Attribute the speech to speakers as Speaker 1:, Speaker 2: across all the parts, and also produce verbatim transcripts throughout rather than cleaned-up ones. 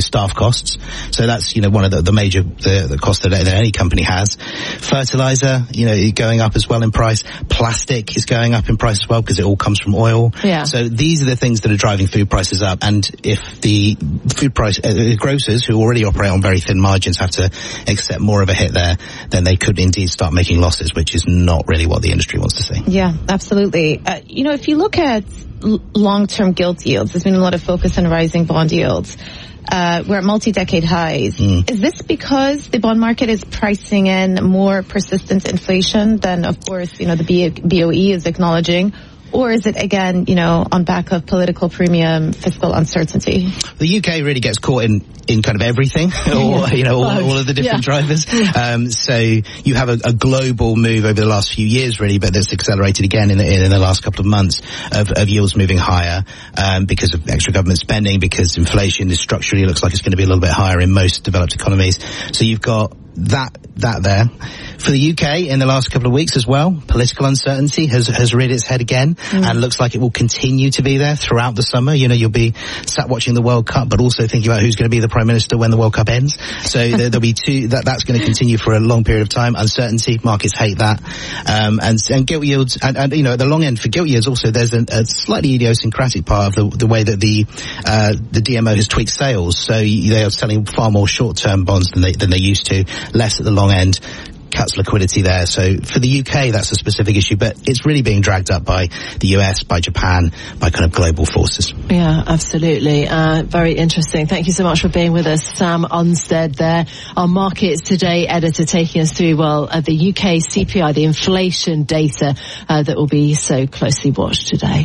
Speaker 1: is staff costs. So that's, you know, one of the, the major the, the costs that, that any company has. Fertilizer, you know, going up as well in price. Plastic is going up in price as well because it all comes from oil.
Speaker 2: Yeah.
Speaker 1: So these are the things that are driving food prices up. And if the food price uh, grocers who already operate on very thin margins have to accept more of a hit there, then they could indeed start making losses, which is not really what the industry wants to see.
Speaker 2: Yeah, absolutely. Uh, you know, if you look at l- long-term gilt yields, there's been a lot of focus on rising bond yields. Uh, we're at multi-decade highs. Mm. Is this because the bond market is pricing in more persistent inflation than, of course, you know, the B O E is acknowledging? Or is it, again, you know, on back of political premium, fiscal uncertainty?
Speaker 1: The U K really gets caught in, in kind of everything, or, you know, all, all of the different yeah. drivers. Um, so you have a, a global move over the last few years, really, but that's accelerated again in the, in the last couple of months of, of yields moving higher, um, because of extra government spending, because inflation is structurally looks like it's going to be a little bit higher in most developed economies. So you've got that that there. For the U K, in the last couple of weeks as well, political uncertainty has has reared its head again, mm. and looks like it will continue to be there throughout the summer. You know, you'll be sat watching the World Cup, but also thinking about who's going to be the Prime Minister when the World Cup ends. So there, there'll be two, that that's going to continue for a long period of time. Uncertainty, markets hate that. Um, and, and gilt yields, and, and, you know, at the long end for gilt yields also, there's a, a slightly idiosyncratic part of the, the way that the, uh, the D M O has tweaked sales. So they are selling far more short-term bonds than they, than they used to, less at the long end. Cuts liquidity there. So for the U K, that's a specific issue, but it's really being dragged up by the U S, by Japan, by kind of global forces.
Speaker 3: Yeah, absolutely. Uh, very interesting. Thank you so much for being with us, Sam Unstead there, our Markets Today editor, taking us through, well, uh, the U K C P I, the inflation data uh, that will be so closely watched today.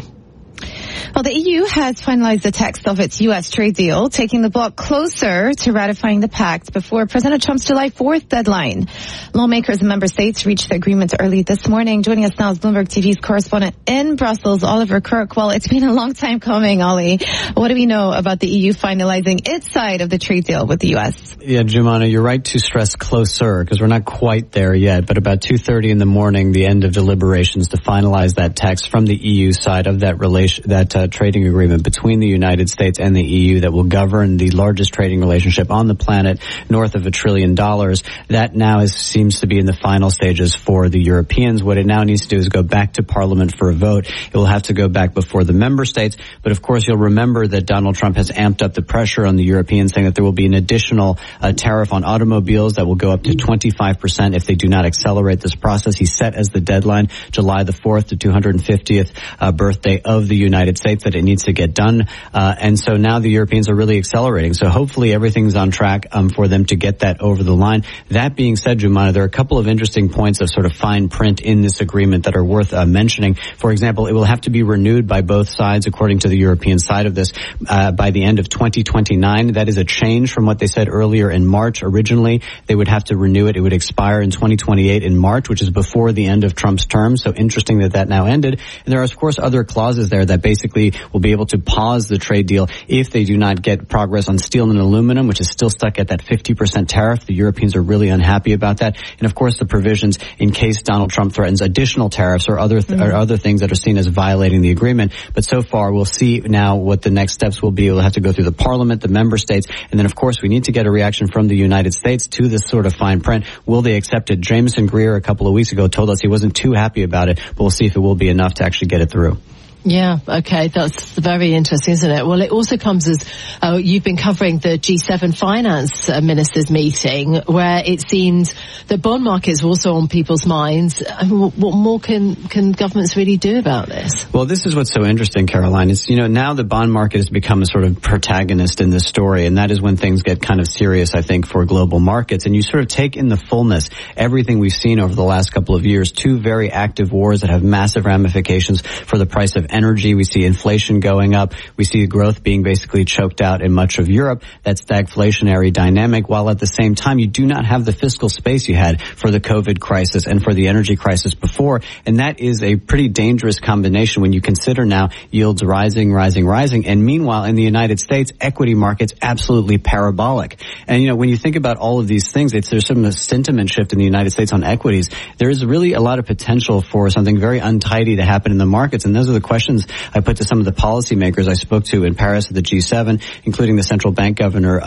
Speaker 2: Well, the E U has finalized the text of its U S trade deal, taking the bloc closer to ratifying the pact before President Trump's July fourth deadline. Lawmakers in member states reached the agreement early this morning. Joining us now is Bloomberg T V's correspondent in Brussels, Oliver Kirk. Well, it's been a long time coming, Ollie. What do we know about the E U finalizing its side of the trade deal with the U S?
Speaker 4: Yeah, Jumana, you're right to stress closer, because we're not quite there yet. But about two thirty in the morning, the end of deliberations to finalize that text from the E U side of that relation, that uh, trading agreement between the United States and the E U that will govern the largest trading relationship on the planet, north of a trillion dollars. That now is, seems to be in the final stages for the Europeans. What it now needs to do is go back to Parliament for a vote. It will have to go back before the member states. But of course, you'll remember that Donald Trump has amped up the pressure on the Europeans, saying that there will be an additional uh, tariff on automobiles that will go up to twenty-five percent if they do not accelerate this process. He set as the deadline July the fourth, the two hundred fiftieth uh, birthday of the United States, that it needs to get done. Uh, and so now the Europeans are really accelerating. So hopefully everything's on track um, for them to get that over the line. That being said, Jumana, there are a couple of interesting points of sort of fine print in this agreement that are worth uh, mentioning. For example, it will have to be renewed by both sides, according to the European side of this, uh, by the end of twenty twenty-nine. That is a change from what they said earlier in March. Originally, they would have to renew it. It would expire in twenty twenty-eight in March, which is before the end of Trump's term. So interesting that that now ended. And there are, of course, other clauses there that basically will be able to pause the trade deal if they do not get progress on steel and aluminum, which is still stuck at that fifty percent tariff. The Europeans are really unhappy about that. And of course, the provisions in case Donald Trump threatens additional tariffs or other th- mm-hmm. or other things that are seen as violating the agreement. But so far, we'll see now what the next steps will be. We'll have to go through the Parliament, the member states, and then of course we need to get a reaction from the United States to this sort of fine print. Will they accept it? Jameson Greer a couple of weeks ago told us he wasn't too happy about it, but we'll see if it will be enough to actually get it through.
Speaker 3: Yeah, okay, that's very interesting, isn't it? Well, it also comes as uh, you've been covering the G seven finance uh, ministers meeting, where it seems that bond markets are also on people's minds. I mean, what more can, can governments really do about this?
Speaker 4: Well, this is what's so interesting, Caroline. It's, you know, now the bond market has become a sort of protagonist in this story, and that is when things get kind of serious, I think, for global markets. And you sort of take in the fullness everything we've seen over the last couple of years, two very active wars that have massive ramifications for the price of energy. We see inflation going up. We see growth being basically choked out in much of Europe. That stagflationary dynamic, while at the same time you do not have the fiscal space you had for the COVID crisis and for the energy crisis before. And that is a pretty dangerous combination when you consider now yields rising, rising, rising. And meanwhile, in the United States, equity markets absolutely parabolic. And, you know, when you think about all of these things, it's, there's some of a sentiment shift in the United States on equities. There is really a lot of potential for something very untidy to happen in the markets. And those are the questions I put to some of the policymakers I spoke to in Paris at the G seven, including the central bank governor